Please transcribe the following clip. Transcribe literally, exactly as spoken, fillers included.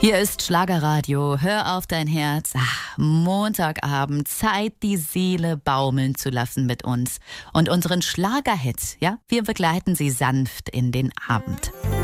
Hier ist Schlagerradio. Hör auf dein Herz. Ach, Montagabend. Zeit, die Seele baumeln zu lassen mit uns. Und unseren Schlagerhits, ja? Wir begleiten sie sanft in den Abend.